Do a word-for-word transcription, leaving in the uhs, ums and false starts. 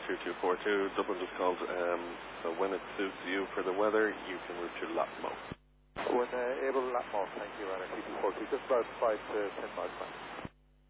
two two four two. Dublin just called. Um, so when it suits you for the weather, you can route to Latmo. When uh, able, Latmo, thank you, runner two two four two, just about five to ten miles back.